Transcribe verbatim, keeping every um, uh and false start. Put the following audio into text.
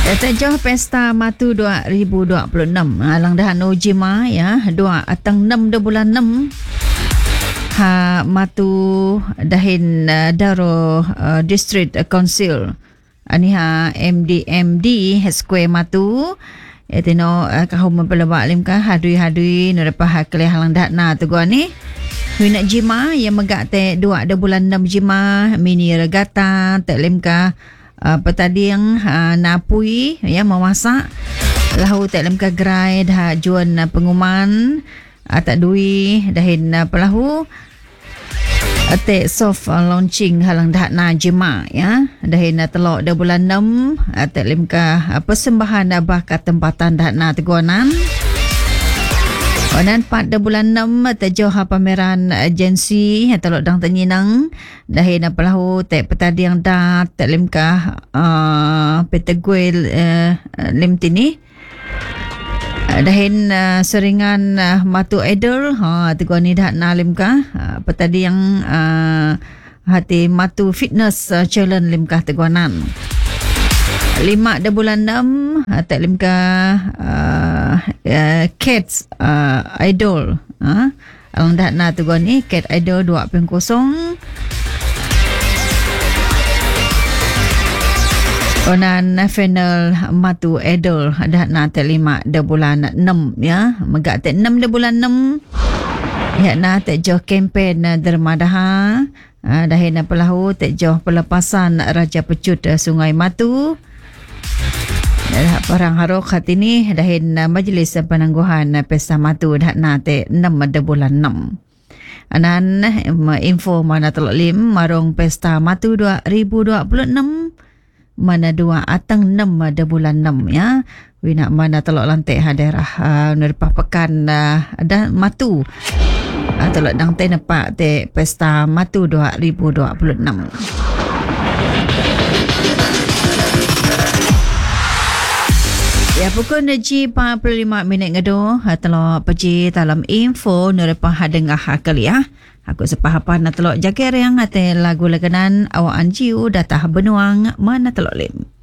Sejauh Pesta Matu dua ribu dua puluh enam alang dah no jima ya dua atang enam de bulan enam ha matu dahin uh, daro uh, district council ani ha M D M D square matu etino uh, kahum pelebak lim ka hadui-hadui nerpa kelih halang dah na tu gua ni hui nak jima yang megak te dua de bulan enam jima mini regata te lim ka Uh, petadi yang uh, napui ya memasak lahu tak lem ka gerai dah juan uh, pengumuman uh, tak dui dahin uh, pelahu uh, te soft uh, launching halang dah na jema ya dahin uh, telok dah bulan enam uh, tak lem ka uh, persembahan uh, bakat tempatan dah na teguanan Wanan empat dah bulan enam terjauh pameran agensi telok dang tenyinang dahin pelahu tek petadi yang dah tak limkah uh, peteguil uh, lim tini uh, dahin uh, seringan uh, matu idol ha teguan ni dah na limkah uh, petadi yang uh, hati matu fitness uh, challenge limkah teguanan lima dah bulan enam tak limka uh, uh, Cats uh, Idol uh, alang dah na tu ni Cat Idol dua kosong Onan final matu idol dah na tak lima dah bulan enam ya megak tak enam dah bulan enam ya na tak jauh kempen uh, dermadaha uh, dahin pelahu tak jauh pelepasan Raja Pecut uh, Sungai Matu. Parang harok hati ni dahin uh, majlis penangguhan uh, Pesta Matu dah nate enam ada bulan enam. Anan uh, info mana telok lim marung Pesta Matu dua ribu dua puluh enam mana dua atang enam ada bulan enam ya. Wina mana telok lantai hadirah uh, nerpah pekan uh, ada matu. Uh, telok dang te nepak te Pesta Matu dua ribu dua puluh enam. Ya pukul G empat puluh lima minit ngado telo peji dalam info nerpa hadengah kali ya. Aku sepahapan na telo jaga yang ate lagu leganan awak anjiu datah benuang mana telo lim.